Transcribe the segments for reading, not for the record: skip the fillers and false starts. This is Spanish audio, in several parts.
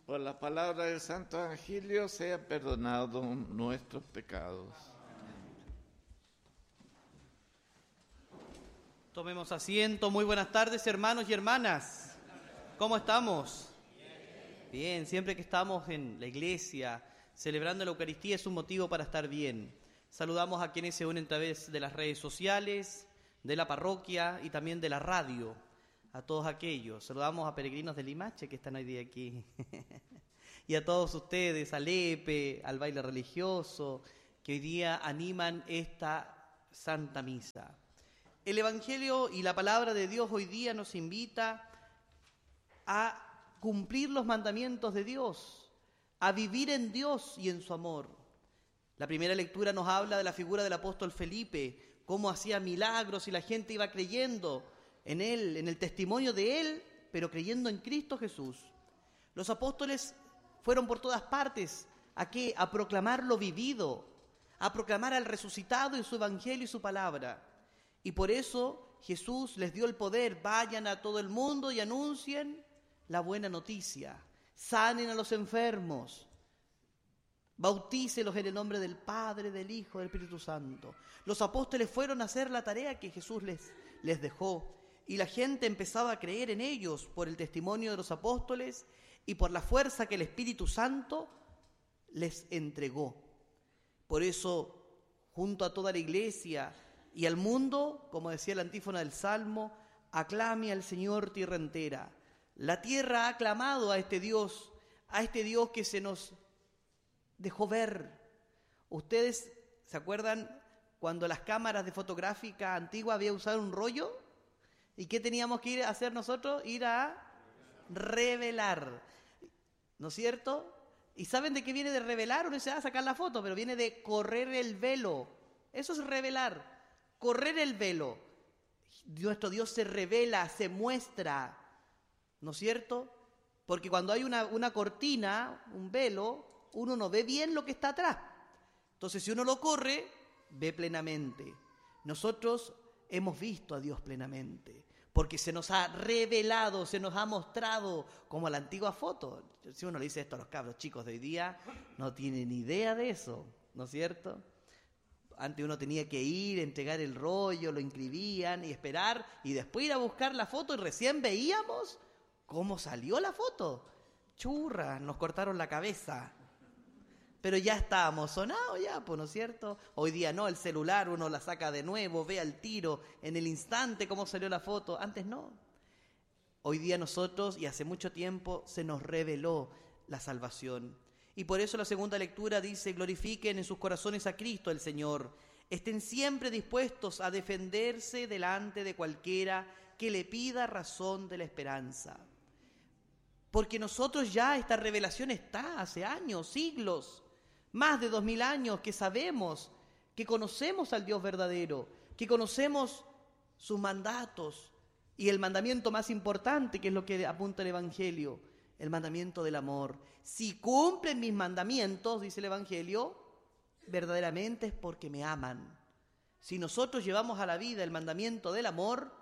Por la palabra del Santo Evangelio sea perdonado nuestros pecados. Tomemos asiento. Muy buenas tardes, hermanos y hermanas. ¿Cómo estamos? Bien, siempre que estamos en la iglesia celebrando la Eucaristía es un motivo para estar bien. Saludamos a quienes se unen a través de las redes sociales, de la parroquia y también de la radio. A todos aquellos. Saludamos a peregrinos de Limache que están hoy día aquí. Y a todos ustedes, al Lepe, al baile religioso, que hoy día animan esta Santa Misa. El Evangelio y la palabra de Dios hoy día nos invita a cumplir los mandamientos de Dios, a vivir en Dios y en su amor. La primera lectura nos habla de la figura del apóstol Felipe, cómo hacía milagros y la gente iba creyendo en él, en el testimonio de él, pero creyendo en Cristo Jesús. Los apóstoles fueron por todas partes. ¿A qué? A proclamar lo vivido, a proclamar al resucitado y su evangelio y su palabra. Y por eso Jesús les dio el poder: vayan a todo el mundo y anuncien la buena noticia, sanen a los enfermos, bautícelos en el nombre del Padre, del Hijo, del Espíritu Santo. Los apóstoles fueron a hacer la tarea que Jesús les dejó. Y la gente empezaba a creer en ellos por el testimonio de los apóstoles y por la fuerza que el Espíritu Santo les entregó. Por eso, junto a toda la iglesia y al mundo, como decía la antífona del Salmo, aclame al Señor tierra entera. La tierra ha aclamado a este Dios que se nos dejó ver. ¿Ustedes se acuerdan cuando las cámaras de fotográfica antigua había usado un rollo? ¿Y qué teníamos que ir a hacer nosotros? Ir a revelar, ¿no es cierto? ¿Y saben de qué viene de revelar? Uno se va a sacar la foto, pero viene de correr el velo. Eso es revelar, correr el velo. Nuestro Dios se revela, se muestra, ¿no es cierto? Porque cuando hay una cortina, un velo, uno no ve bien lo que está atrás. Entonces, si uno lo corre, ve plenamente. Nosotros hemos visto a Dios plenamente, porque se nos ha revelado, se nos ha mostrado, como la antigua foto. Si uno le dice esto a los cabros chicos de hoy día, no tienen ni idea de eso, ¿no es cierto? Antes uno tenía que ir, entregar el rollo, lo inscribían y esperar, y después ir a buscar la foto, y recién veíamos cómo salió la foto. Churra, nos cortaron la cabeza. Pero ya estábamos sonados ya, pues, ¿no es cierto? Hoy día no, el celular uno la saca de nuevo, ve al tiro, en el instante cómo salió la foto. Antes no. Hoy día nosotros, y hace mucho tiempo, se nos reveló la salvación. Y por eso la segunda lectura dice: glorifiquen en sus corazones a Cristo el Señor. Estén siempre dispuestos a defenderse delante de cualquiera que le pida razón de la esperanza. Porque nosotros ya esta revelación está hace años, siglos, más de 2000 años que sabemos, que conocemos al Dios verdadero, que conocemos sus mandatos y el mandamiento más importante, que es lo que apunta el Evangelio, el mandamiento del amor. Si cumplen mis mandamientos, dice el Evangelio, verdaderamente es porque me aman. Si nosotros llevamos a la vida el mandamiento del amor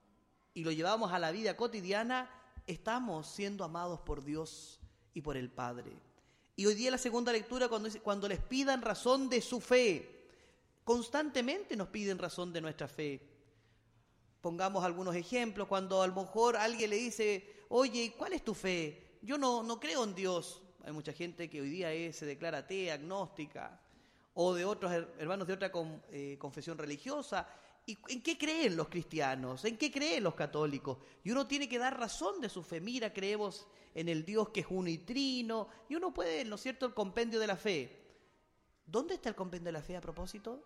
y lo llevamos a la vida cotidiana, estamos siendo amados por Dios y por el Padre. Y hoy día la segunda lectura, cuando les pidan razón de su fe, constantemente nos piden razón de nuestra fe. Pongamos algunos ejemplos. Cuando a lo mejor alguien le dice: oye, ¿cuál es tu fe? Yo no creo en Dios. Hay mucha gente que hoy día se declara atea, agnóstica, o de otros hermanos de otra confesión religiosa. ¿Y en qué creen los cristianos? ¿En qué creen los católicos? Y uno tiene que dar razón de su fe. Mira, creemos en el Dios que es uno y trino. Y uno puede, ¿no es cierto?, el compendio de la fe. ¿Dónde está el compendio de la fe a propósito?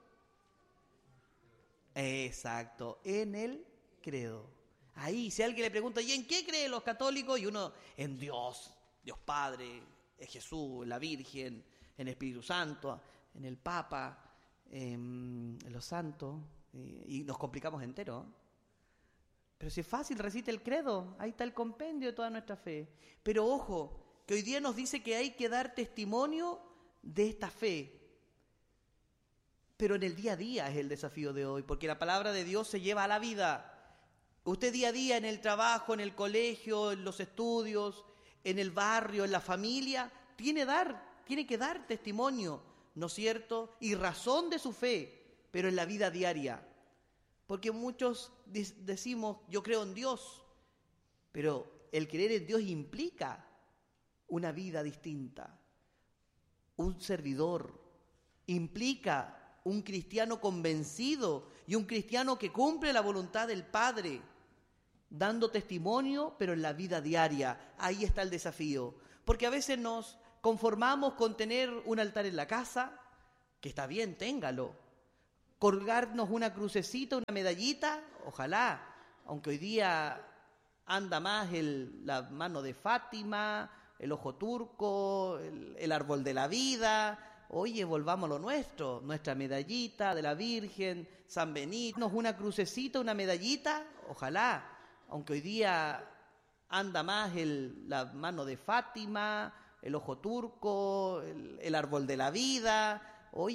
Exacto, en el credo. Ahí, si alguien le pregunta: ¿y en qué creen los católicos? Y uno: en Dios, Dios Padre, en Jesús, en la Virgen, en el Espíritu Santo, en el Papa, en los santos. Y nos complicamos entero. Pero si es fácil, recite el credo. Ahí está el compendio de toda nuestra fe. Pero ojo, que hoy día nos dice que hay que dar testimonio de esta fe. Pero en el día a día es el desafío de hoy, porque la palabra de Dios se lleva a la vida. Usted día a día, en el trabajo, en el colegio, en los estudios, en el barrio, en la familia, tiene que dar testimonio, ¿no es cierto? Y razón de su fe, pero en la vida diaria. Porque muchos decimos, yo creo en Dios, pero el creer en Dios implica una vida distinta. Un servidor implica un cristiano convencido y un cristiano que cumple la voluntad del Padre, dando testimonio, pero en la vida diaria. Ahí está el desafío. Porque a veces nos conformamos con tener un altar en la casa, que está bien, téngalo. Colgarnos una crucecita, una medallita, ojalá, aunque hoy día anda más la mano de Fátima, el ojo turco, el árbol de la vida. Oye, volvamos a lo nuestro, nuestra medallita de la Virgen, San Benito, una crucecita, una medallita, ojalá, aunque hoy día anda más la mano de Fátima, el ojo turco, el árbol de la vida.